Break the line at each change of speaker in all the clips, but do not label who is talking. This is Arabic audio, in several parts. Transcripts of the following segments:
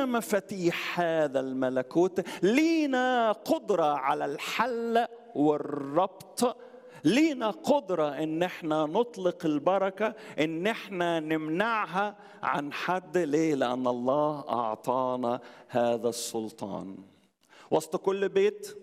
مفاتيح هذا الملكوت، لينا قدرة على الحل والربط، لينا قدرة ان احنا نطلق البركة، ان احنا نمنعها عن حد. ليه؟ لأن الله أعطانا هذا السلطان. وسط كل بيت،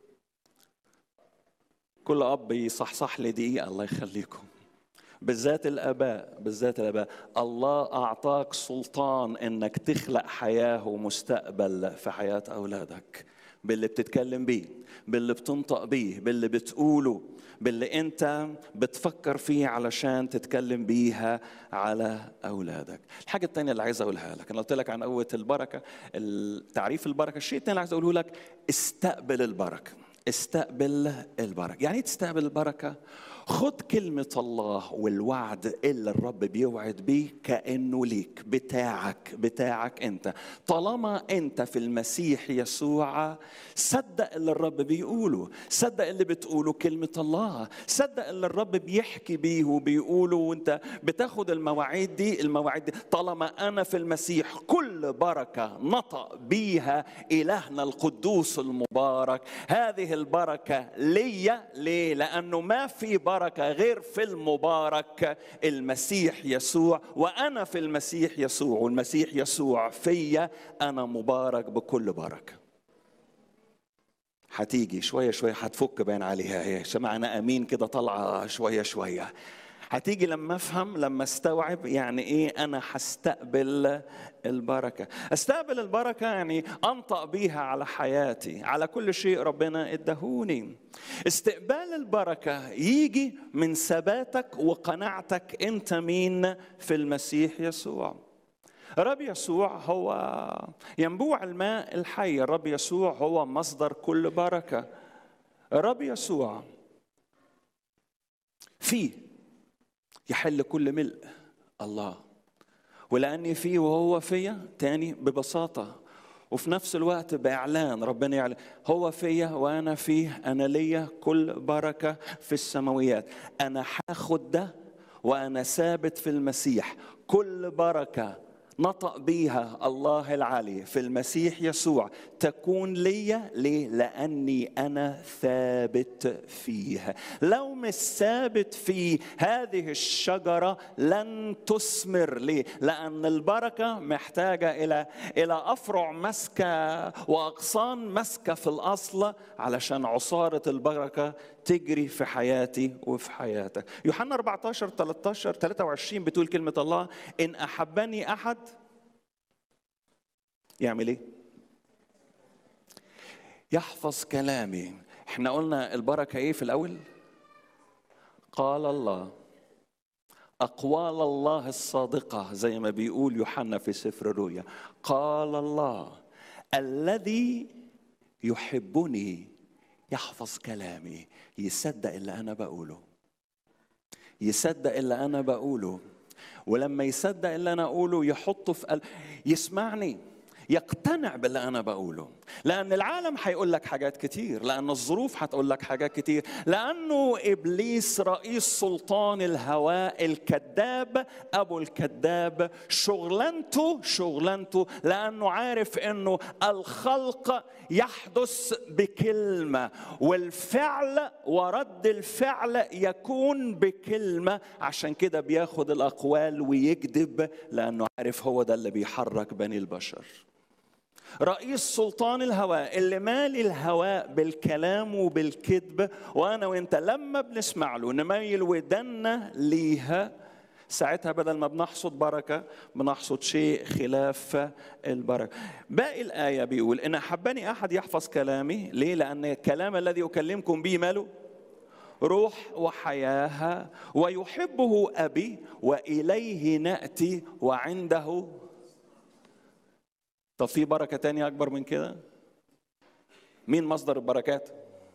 كل أب يصحصح لي دقيقة الله يخليكم، بالذات الآباء، الله أعطاك سلطان إنك تخلق حياة ومستقبل في حياة أولادك، باللي بتتكلم بيه، باللي بتنطق بيه، باللي بتقوله، باللي أنت بتفكر فيه علشان تتكلم بيها على أولادك. الحاجة التانية اللي عايز أقولها لك، أنا قلت لك عن قوة البركة، تعريف البركة. الشيء التاني اللي عايز أقوله لك، استقبل البركة. استقبل البركة. يعني تستقبل البركة، خد كلمة الله والوعد اللي الرب بيوعد بيه كأنه ليك، بتاعك انت. طالما انت في المسيح يسوع، صدق اللي الرب بيقوله، صدق اللي بتقوله كلمة الله، صدق اللي الرب بيحكي بيه وبيقوله، وانت بتاخد المواعيد دي. طالما انا في المسيح، كل بركة نطق بيها إلهنا القدوس المبارك، هذه البركة ليا. ليه؟ لأنه ما في بركة غير في المبارك المسيح يسوع، وأنا في المسيح يسوع، والمسيح يسوع فيا، أنا مبارك بكل بركة. هتيجي شوية شوية، هتفك بين عليها، هي سمعنا أمين كده طلعة شوية شوية. هتيجي لما أفهم، لما استوعب يعني إيه أنا هستقبل البركة. استقبل البركة يعني أنطق بيها على حياتي، على كل شيء ربنا ادهوني. استقبال البركة يجي من ثباتك وقناعتك أنت مين في المسيح يسوع. الرب يسوع هو ينبوع الماء الحي، الرب يسوع هو مصدر كل بركة. الرب يسوع فيه يحل كل ملء الله، ولأني فيه وهو فيا، تاني ببساطة وفي نفس الوقت بإعلان، ربنا يعلن هو فيا وأنا فيه، أنا ليا كل بركة في السماويات. أنا هاخد ده وأنا ثابت في المسيح. كل بركة نطق بيها الله العلي في المسيح يسوع تكون ليا. ليه؟ لأني أنا ثابت فيه. لو مش ثابت فيه، هذه الشجرة لن تثمر. ليه؟ لأن البركة محتاجة إلى أفرع مسكة وأغصان مسكة في الأصل علشان عصارة البركة تجري في حياتي وفي حياتك. يوحنا 14:23 بتقول كلمة الله: إن أحبني أحد يعمل إيه؟ يحفظ كلامي. احنا قلنا البركة إيه في الأول؟ قال الله، أقوال الله الصادقة زي ما بيقول يوحنا في سفر الرؤيا. قال الله الذي يحبني يحفظ كلامي. يصدق اللي أنا بقوله، يصدق اللي أنا بقوله، ولما يصدق اللي أنا أقوله يحطه في يسمعني، يقتنع باللي أنا بقوله. لأن العالم هيقول لك حاجات كتير، لأن الظروف هتقول لك حاجات كتير، لأنه إبليس رئيس سلطان الهواء الكذاب، أبو الكذاب، شغلانته لأنه عارف أنه الخلق يحدث بكلمة، والفعل ورد الفعل يكون بكلمة. عشان كده بياخد الأقوال ويكذب، لأنه عارف هو ده اللي بيحرك بني البشر. رئيس سلطان الهواء اللي مالي الهواء بالكلام وبالكذب، وانا وانت لما بنسمع له نميل ودنا ليها، ساعتها بدل ما بنحصد بركة بنحصد شيء خلاف البركة. باقي الآية بيقول: إن أحبني أحد يحفظ كلامي. ليه؟ لأن الكلام الذي أكلمكم به ماله روح وحياة، ويحبه أبي وإليه نأتي وعنده. طب في بركة تانية أكبر من كده؟ مين مصدر البركات؟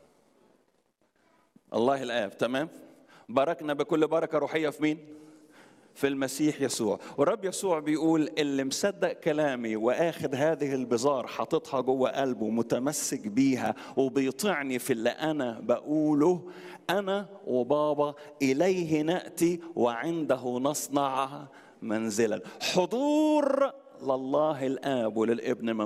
الله الآب. تمام، باركنا بكل بركة روحية في مين؟ في المسيح يسوع. والرب يسوع بيقول: اللي مصدق كلامي واخد هذه البذار حاططها جوه قلبه متمسك بيها وبيطعني في اللي أنا بقوله، أنا وبابا إليه نأتي وعنده نصنع منزلا. حضور لله الآب وللابن من